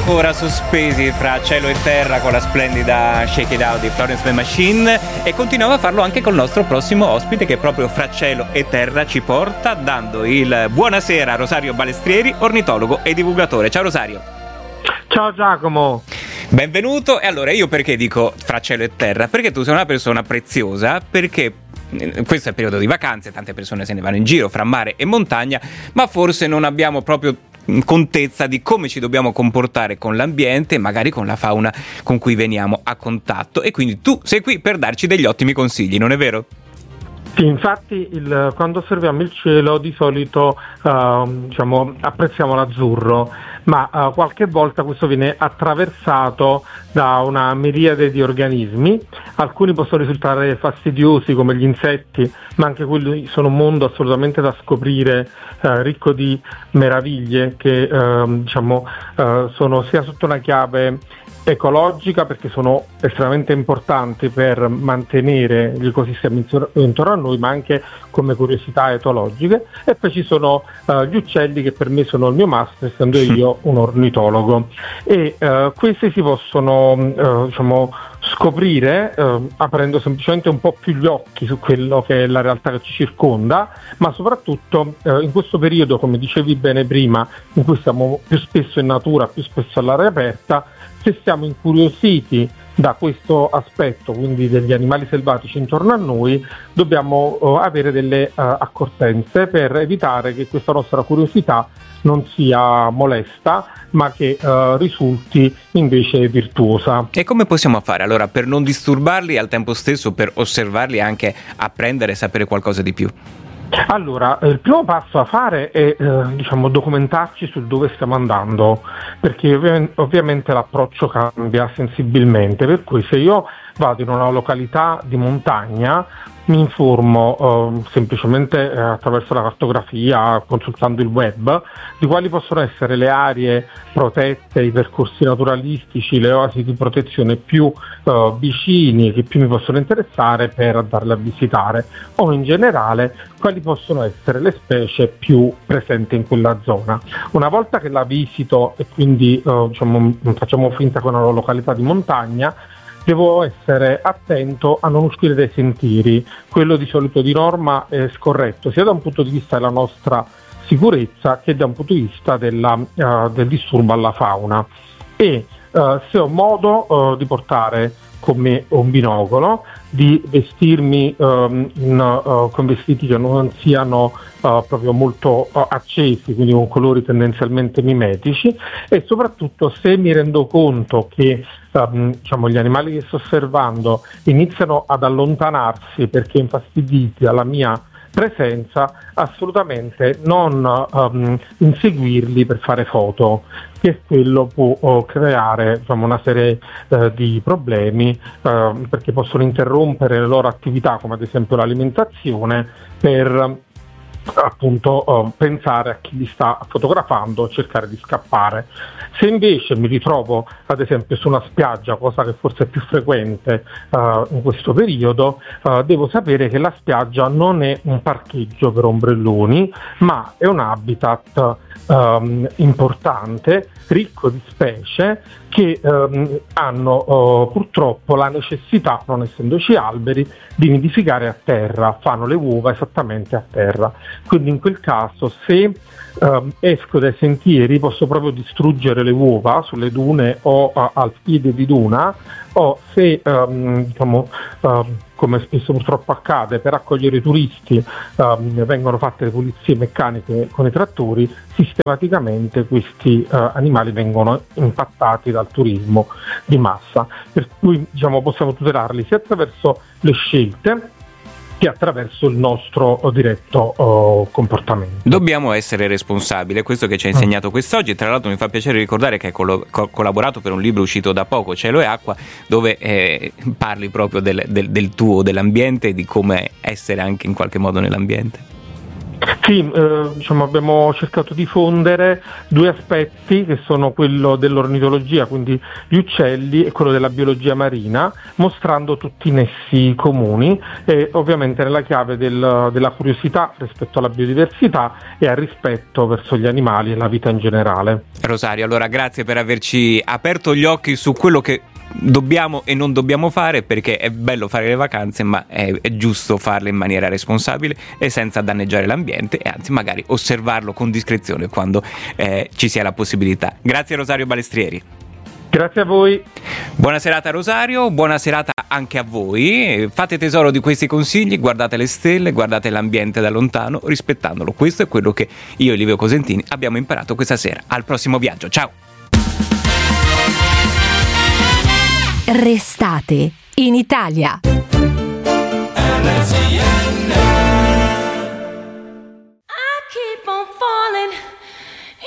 ancora sospesi fra cielo e terra con la splendida Shake It Out di Florence and the Machine, e continuiamo a farlo anche col nostro prossimo ospite che proprio fra cielo e terra ci porta, dando il buonasera a Rosario Balestrieri, ornitologo e divulgatore. Ciao Rosario. Ciao Giacomo. Benvenuto. E allora, io perché dico fra cielo e terra? Perché tu sei una persona preziosa, perché questo è il periodo di vacanze, tante persone se ne vanno in giro fra mare e montagna, ma forse non abbiamo proprio contezza di come ci dobbiamo comportare con l'ambiente e magari con la fauna con cui veniamo a contatto, e quindi tu sei qui per darci degli ottimi consigli, non è vero? Sì, infatti quando osserviamo il cielo di solito apprezziamo l'azzurro, ma qualche volta questo viene attraversato da una miriade di organismi. Alcuni possono risultare fastidiosi come gli insetti, ma anche quelli sono un mondo assolutamente da scoprire, ricco di meraviglie che sono sia sotto una chiave ecologica, perché sono estremamente importanti per mantenere gli ecosistemi intorno a noi, ma anche come curiosità etologiche. E poi ci sono gli uccelli, che per me sono il mio must, essendo io un ornitologo, e questi si possono scoprire aprendo semplicemente un po' più gli occhi su quello che è la realtà che ci circonda, ma soprattutto in questo periodo, come dicevi bene prima, in cui siamo più spesso in natura, più spesso all'aria aperta, se siamo incuriositi da questo aspetto, quindi degli animali selvatici intorno a noi, dobbiamo avere delle accortenze per evitare che questa nostra curiosità non sia molesta, ma che risulti invece virtuosa. E come possiamo fare allora per non disturbarli e al tempo stesso per osservarli e anche apprendere e sapere qualcosa di più? Allora, il primo passo da fare è documentarci su dove stiamo andando, perché ovviamente l'approccio cambia sensibilmente, per cui se io vado in una località di montagna mi informo semplicemente attraverso la cartografia, consultando il web, di quali possono essere le aree protette, i percorsi naturalistici, le oasi di protezione più vicini, che più mi possono interessare per andarle a visitare, o in generale quali possono essere le specie più presenti in quella zona. Una volta che la visito e quindi facciamo finta che è una località di montagna, devo essere attento a non uscire dai sentieri. Quello di solito di norma è scorretto, sia da un punto di vista della nostra sicurezza che da un punto di vista del disturbo alla fauna. E se ho modo di portare con me un binocolo, di vestirmi con vestiti che non siano proprio molto accesi, quindi con colori tendenzialmente mimetici, e soprattutto se mi rendo conto che gli animali che sto osservando iniziano ad allontanarsi perché infastiditi dalla mia presenza, assolutamente non inseguirli per fare foto, che quello può creare una serie di problemi, perché possono interrompere le loro attività, come ad esempio l'alimentazione, per appunto pensare a chi li sta fotografando, cercare di scappare. Se invece mi ritrovo ad esempio su una spiaggia, cosa che forse è più frequente in questo periodo, devo sapere che la spiaggia non è un parcheggio per ombrelloni, ma è un habitat importante, ricco di specie che hanno purtroppo la necessità, non essendoci alberi, di nidificare a terra, fanno le uova esattamente a terra. Quindi in quel caso, se esco dai sentieri, posso proprio distruggere le uova sulle dune o al piede di duna, o se come spesso purtroppo accade, per accogliere i turisti vengono fatte le pulizie meccaniche con i trattori, sistematicamente questi animali vengono impattati dal turismo di massa, per cui possiamo tutelarli sia attraverso le scelte che attraverso il nostro diretto comportamento. Dobbiamo essere responsabili, è questo che ci ha insegnato quest'oggi. Tra l'altro mi fa piacere ricordare che hai collaborato per un libro uscito da poco, Cielo e Acqua, dove parli proprio dell'ambiente e di come essere anche in qualche modo nell'ambiente. Sì, abbiamo cercato di fondere due aspetti che sono quello dell'ornitologia, quindi gli uccelli, e quello della biologia marina, mostrando tutti i nessi comuni e ovviamente nella chiave della curiosità rispetto alla biodiversità e al rispetto verso gli animali e la vita in generale. Rosario, allora grazie per averci aperto gli occhi su quello che dobbiamo e non dobbiamo fare, perché è bello fare le vacanze, ma è giusto farle in maniera responsabile e senza danneggiare l'ambiente, e anzi magari osservarlo con discrezione quando ci sia la possibilità. Grazie Rosario Balestrieri. Grazie a voi. Buona serata Rosario, buona serata anche a voi. Fate tesoro di questi consigli, guardate le stelle, guardate l'ambiente da lontano, rispettandolo. Questo è quello che io e Livio Cosentini abbiamo imparato questa sera. Al prossimo viaggio, ciao! Restate in Italia. RTN